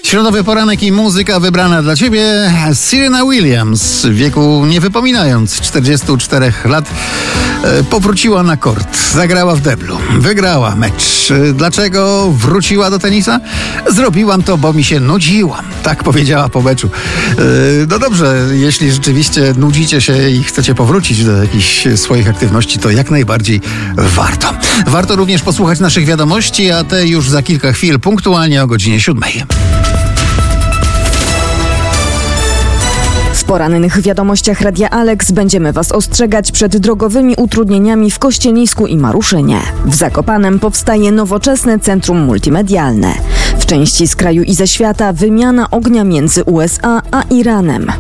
Środowy poranek i muzyka wybrana dla Ciebie. Serena Williams, w wieku nie wypominając 44 lat, powróciła na kort. Zagrała w deblu. Wygrała mecz. Dlaczego wróciła do tenisa? Zrobiłam to, bo mi się nudziłam. Tak powiedziała po meczu. No dobrze, jeśli rzeczywiście nudzicie się i chcecie powrócić do jakichś swoich aktywności, to jak najbardziej warto. Warto również posłuchać naszych wiadomości, a te już za kilka chwil, punktualnie o godzinie 7. W porannych wiadomościach Radia Alex będziemy Was ostrzegać przed drogowymi utrudnieniami w Kościelisku i Maruszynie. W Zakopanem powstaje nowoczesne centrum multimedialne. W części z kraju i ze świata wymiana ognia między USA a Iranem.